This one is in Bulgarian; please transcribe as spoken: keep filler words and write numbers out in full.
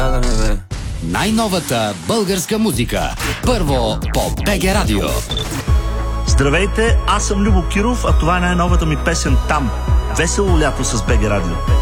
Ядене, бе. Най-новата българска музика. Първо по БГ Радио. Здравейте, аз съм Любо Киров, а това е най-новата ми песен "Там". Весело лято с БГ Радио.